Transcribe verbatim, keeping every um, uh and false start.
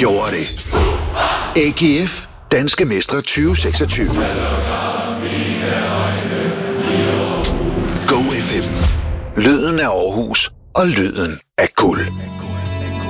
gjorde det. A G F Danske Mestre tyve seksogtyve. Go F M. Lyden af Aarhus og lyden af guld.